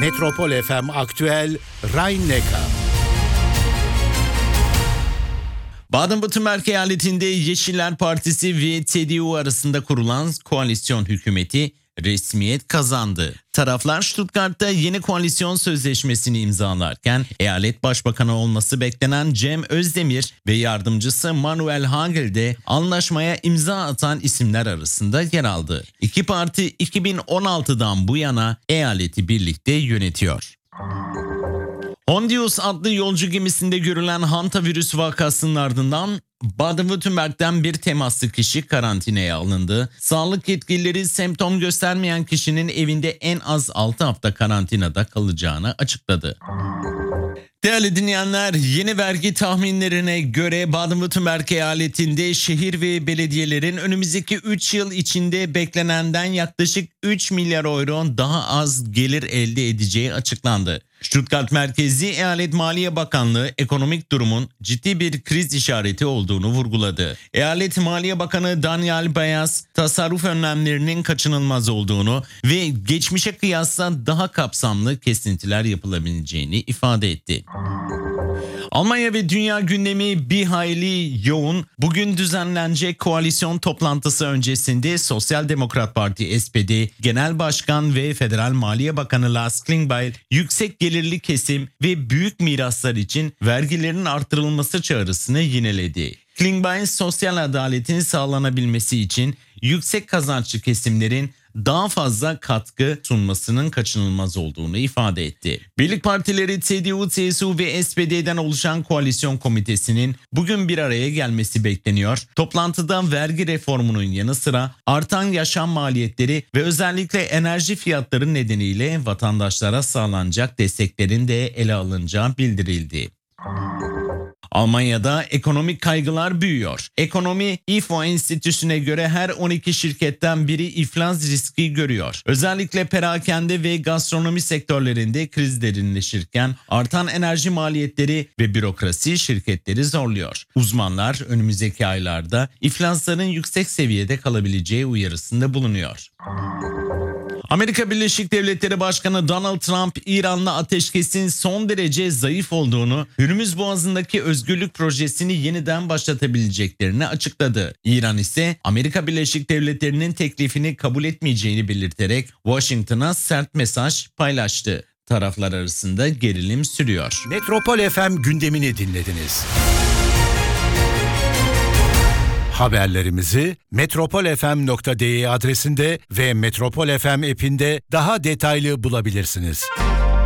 Metropol FM Aktüel Rhein-Neckar. Baden-Württemberg eyaletinde Yeşiller Partisi ve CDU arasında kurulan koalisyon hükümeti resmiyet kazandı. Taraflar Stuttgart'ta yeni koalisyon sözleşmesini imzalarken eyalet başbakanı olması beklenen Cem Özdemir ve yardımcısı Manuel Hagel de anlaşmaya imza atan isimler arasında yer aldı. İki parti 2016'dan bu yana eyaleti birlikte yönetiyor. Hondius adlı yolcu gemisinde görülen hantavirüs vakasının ardından Baden-Württemberg'den bir temaslı kişi karantinaya alındı. Sağlık yetkilileri semptom göstermeyen kişinin evinde en az 6 hafta karantinada kalacağını açıkladı. Değerli dinleyenler, yeni vergi tahminlerine göre Baden-Württemberg eyaletinde şehir ve belediyelerin önümüzdeki 3 yıl içinde beklenenden yaklaşık 3 milyar euro daha az gelir elde edeceği açıklandı. Stuttgart merkezli Eyalet Maliye Bakanlığı ekonomik durumun ciddi bir kriz işareti olduğunu vurguladı. Eyalet Maliye Bakanı Daniel Bayas, tasarruf önlemlerinin kaçınılmaz olduğunu ve geçmişe kıyasla daha kapsamlı kesintiler yapılabileceğini ifade etti. Almanya ve dünya gündemi bir hayli yoğun. Bugün düzenlenecek koalisyon toplantısı öncesinde Sosyal Demokrat Parti SPD Genel Başkan ve Federal Maliye Bakanı Lars Klingbeil yüksek gelirli kesim ve büyük miraslar için vergilerin artırılması çağrısını yineledi. Klingbeil sosyal adaletin sağlanabilmesi için yüksek kazançlı kesimlerin daha fazla katkı sunmasının kaçınılmaz olduğunu ifade etti. Birlik partileri CDU, CSU ve SPD'den oluşan koalisyon komitesinin bugün bir araya gelmesi bekleniyor. Toplantıda vergi reformunun yanı sıra artan yaşam maliyetleri ve özellikle enerji fiyatları nedeniyle vatandaşlara sağlanacak desteklerin de ele alınacağı bildirildi. Almanya'da ekonomik kaygılar büyüyor. Ekonomi İFO Enstitüsü'ne göre her 12 şirketten biri iflas riski görüyor. Özellikle perakende ve gastronomi sektörlerinde kriz derinleşirken artan enerji maliyetleri ve bürokrasi şirketleri zorluyor. Uzmanlar önümüzdeki aylarda iflasların yüksek seviyede kalabileceği uyarısında bulunuyor. Amerika Birleşik Devletleri Başkanı Donald Trump, İran'la ateşkesin son derece zayıf olduğunu, Hürmüz Boğazı'ndaki özgürlük projesini yeniden başlatabileceklerini açıkladı. İran ise Amerika Birleşik Devletleri'nin teklifini kabul etmeyeceğini belirterek Washington'a sert mesaj paylaştı. Taraflar arasında gerilim sürüyor. Metropol FM gündemini dinlediniz. Haberlerimizi metropolfm.de adresinde ve Metropol FM app'inde daha detaylı bulabilirsiniz.